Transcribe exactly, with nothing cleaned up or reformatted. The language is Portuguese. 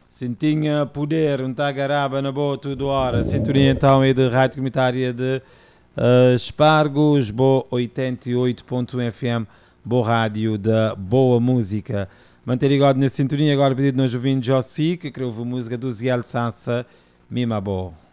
Sentinha poder, um tagaraba na boa tudo hora. Sintonia então é de rádio comunitária de uh, Espargos, boa oitenta e oito ponto um F M, boa rádio da boa música. Manter ligado nessa sintonia, agora pedido nos ouvintes Jossi, que criou a música do Ziel Sansa, Mima Boa.